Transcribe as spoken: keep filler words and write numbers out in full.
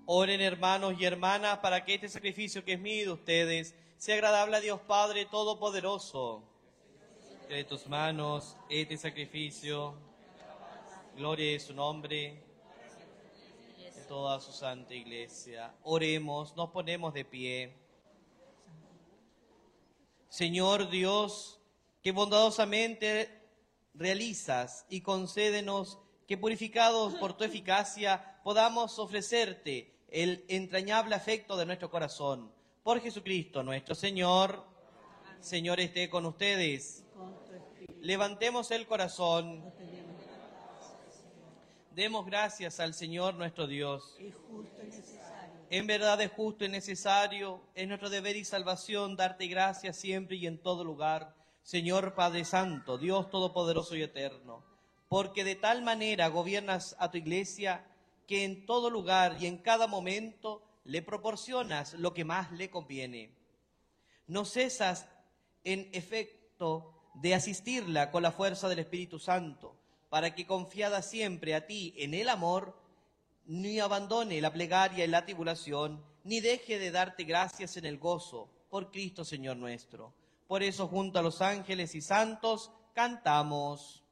Oren, hermanos y hermanas, para que este sacrificio que es mío y de ustedes sea agradable a Dios Padre Todopoderoso. De tus manos este sacrificio, gloria de su nombre, de toda su santa iglesia. Oremos, nos ponemos de pie. Señor Dios, que bondadosamente realizas y concédenos que purificados por tu eficacia podamos ofrecerte el entrañable afecto de nuestro corazón. Por Jesucristo nuestro Señor. Amén. Señor esté con ustedes. Con Levantemos el corazón. Demos gracias al Señor nuestro Dios. Es justo y necesario. En verdad es justo y necesario, es nuestro deber y salvación darte gracias siempre y en todo lugar, Señor Padre Santo, Dios Todopoderoso y Eterno, porque de tal manera gobiernas a tu iglesia que en todo lugar y en cada momento le proporcionas lo que más le conviene. No cesas, en efecto, de asistirla con la fuerza del Espíritu Santo, para que confiada siempre a ti en el amor, ni abandone la plegaria y la tribulación, ni deje de darte gracias en el gozo, por Cristo Señor nuestro. Por eso, junto a los ángeles y santos, cantamos.